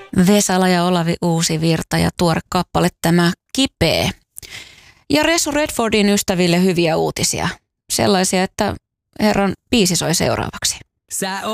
Vesala ja Olavi Uusivirta ja tuore kappale tämä Kipeä. Ja Ressu Redfordin ystäville hyviä uutisia. Sellaisia, että herran biisi soi seuraavaksi.